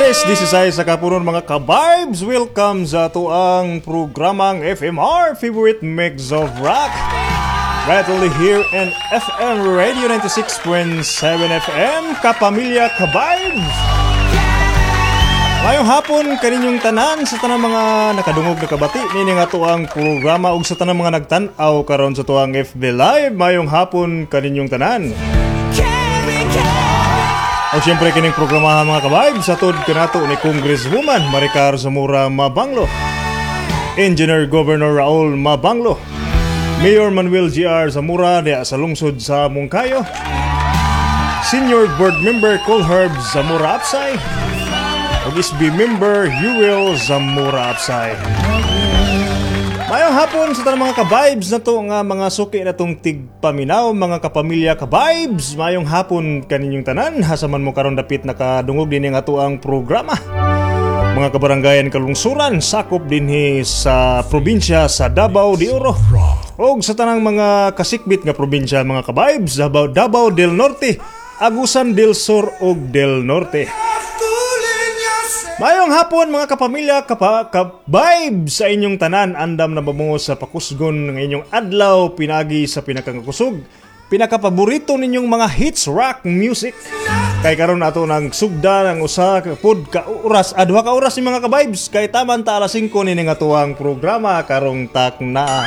3, this is sa kapunon mga ka-vibes. Welcome sa tuang programang FMR, Favorite Mix of Rock. Right only here in FM Radio 96.7 FM, Kapamilya Ka-vibes. Mayong hapon kaninyong tanan sa tanang mga nakadungog na kabati nini nga tuang programa ug sa tanang mga nagtan-aw karon sa tuang FB Live. Mayong hapon kaninyong tanan. O siyempre kining programahan mga ka-vibes sa tod kanato ni Congresswoman Maricar Zamora Mabanglo, Engineer Governor Raul Mabanglo, Mayor Manuel G.R. Zamora diya sa lungsod sa Mungkayo, Senior Board Member Colherb Zamora Apsay, ug SB Member Uriel Zamora Apsay. Mayong hapon sa tanang mga ka-vibes na to nga mga suki na tong tigpaminaw, mga kapamilya ka-vibes. Mayong hapon kaninyong tanan, hasaman mo karon dapit nakadungog din nga to ang programa. Mga kabaranggayan kalungsuran, sakop dinhi sa probinsya sa Davao de Oro. Og sa tanang mga kasikbit nga probinsya mga ka-vibes, Davao del Norte, Agusan del Sur og del Norte. Mayong hapon mga kapamilya, ka-vibes sa inyong tanan. Andam na bamungo sa pakusgon ng inyong adlaw, pinagi sa pinakakusog, pinakapaborito ninyong mga hits rock music. Kay karon ato nang sugda ng usa pod ka oras, duha ka oras ni mga ka-vibes. Kay taman ta alas 5 ni nga tuwang programa karong takna.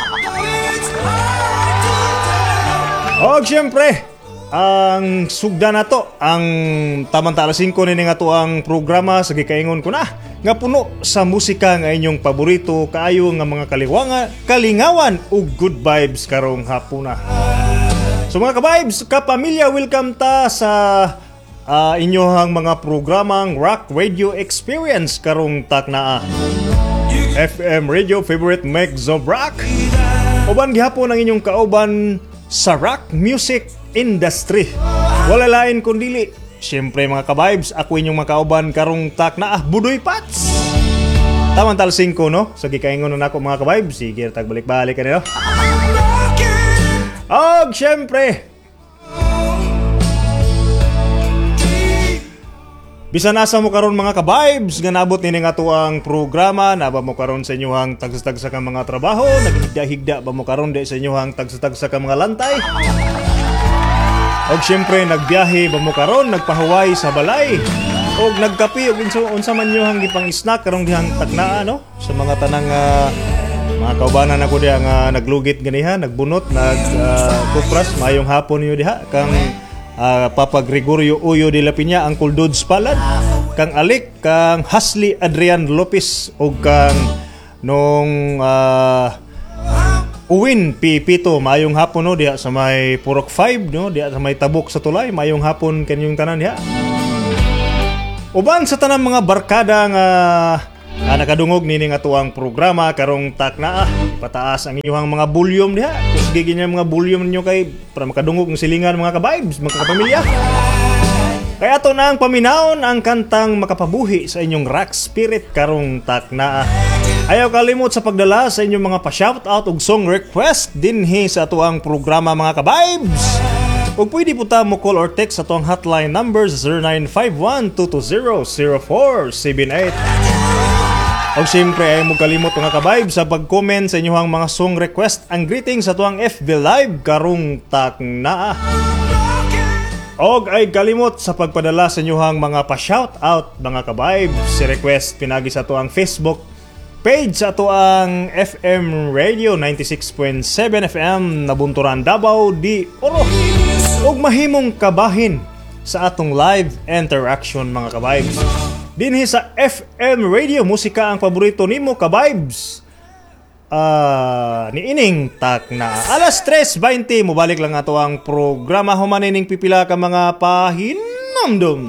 Og syempre ang sugda na to, ang tamang-tala 5 ni nga to ang programa sa gikaingon ko na nga puno sa musika nga inyong paborito, kaayo nga mga kalingawan ug good vibes karong hapuna. So mga ka-vibes, kapamilya, welcome ta sa inyohang mga programang Rock Radio Experience karong taknaa. FM Radio, Favorite Mix of Rock. Uban gihapon ang inyong kauban sa rock music industry. Wala lain kundili, syempre mga ka-vibes, ako inyong makauban karong takna Budoy Pats. Tamantal 5 no, sa gikaingon na ako mga ka-vibes. Sige, tagbalik-balik ka nyo. Og syempre bisa nasa mo karon mga ka-vibes nga nabot nini nga tuang programa, naba mo karon sa inyohang tagsatagsa ka mga trabaho, naghigda-higda ba mo karon di sa inyohang tagsatagsa ka mga lantay. Og syempre nagbiyahe ba mo karon, nagpahuway sa balay, og nagkapi og unsa man nyohang gipang snack karong dihang taknaa no, sa mga tanang mga kaubanan ako diha nga naglugit ganiha, nagbunot, kupras. Mayong hapon niyo diha kang Papa Gregorio Uyo de la Piña, Uncle Dudes Palad, kang Alik, kang Hasli Adrian Lopez, o kang nung Uwin Pipito. Mayong hapon no diha sa may Purok 5 no, diha sa may Tabok sa Tulay. Mayong hapon kanyong tanan diha. Uban sa tanang mga barkada nga nakadungog nini nga tuwang programa karong takna, pataas ang inyong mga volume diha. Kus gigin mga volume ninyo kay para makadungog ng silingan mga ka-vibes, mga kapamilya. Kaya ato na ang paminawon ang kantang makapabuhi sa inyong rock spirit karong takna. Ayaw kalimot sa pagdala sa inyong mga pa-shoutout ug song request dinhi sa tuwang programa mga ka-vibes. Ug pwede po ta mo call or text sa tuwang hotline number 0951-220-0478. O siyempre ay mo kalimot mga ka-vibes sa pag-comment sa inyong mga song request, ang greeting sa tuwang FB Live karong takna. Og ay kalimot sa pagpadala sa inyong mga pa-shoutout mga ka-vibes, si request pinagi sa tuwang Facebook page sa tuwang FM Radio 96.7 FM Nabunturan, Davao de Oro. Og mahimong kabahin sa atong live interaction mga ka-vibes dinhi sa FM Radio. Musika ang paborito nimo ka-vibes. Ni ining takna. Alas 3:20 mobalik lang ato ang programa, humanining pipila ka mga pahinumdum.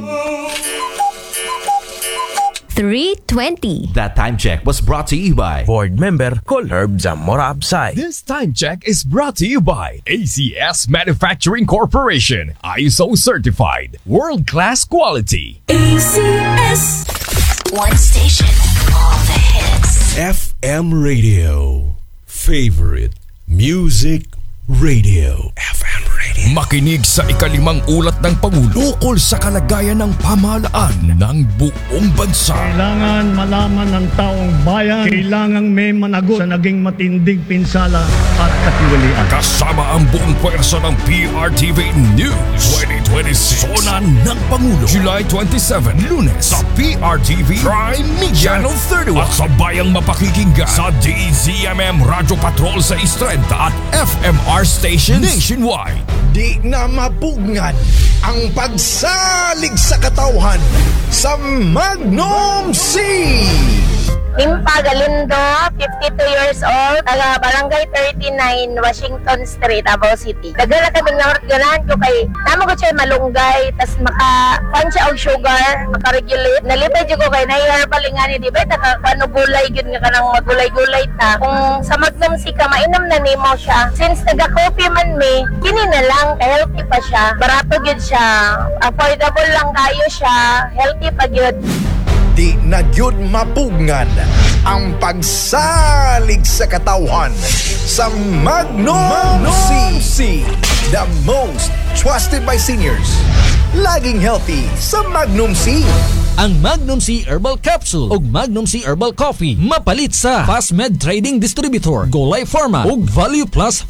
3:20. That time check was brought to you by Board Member Colherb Zamora Apsay. This time check is brought to you by ACS Manufacturing Corporation. ISO certified. World-class quality. ACS. One station. All the hits. FM Radio. Favorite Music Radio. FM Radio. Makinig sa ikalimang ulat ng Pangulo ukol sa kalagayan ng pamahalaan ng buong bansa. Kailangan malaman ng taong bayan, kailangan may managot sa naging matinding pinsala at katiwalian. Kasama ang buong pwersa ng PRTV News 2026. Zona ng Pangulo, July 27, Lunes sa PRTV Prime Media Channel 31 at sa bayang mapakikinggan sa DZMM Radio Patrol sa Istrenta at FMR Stations nationwide. Di na mapugngan ang pagsalig sa katauhan sa Magnum C. Limpa Galindo, 52 years old, taga Barangay 39, Washington Street, Davao City. Dagala kaming naorganan ko kay namo ko siya malunggay, tas maka-punch og sugar, maka-regulate. Nalipay ko kay na-herbal nga ni, di ba? Ano gulay, yun nga kanang magulay-gulay ta. Kung sa Magnum C ka, mainam na nimo siya. Since taga-coffee man me, kini na lang, healthy pa siya. Barato gyud siya. Affordable lang kayo siya. Healthy pa gyud. Di na gyud mapugngan ang pagsalig sa katauhan sa Magnum C. The most trusted by seniors. Laging healthy sa Magnum C. Ang Magnum C Herbal Capsule ug Magnum C Herbal Coffee mapalit sa Fastmed Trading Distributor, Golay Pharma ug Value Plus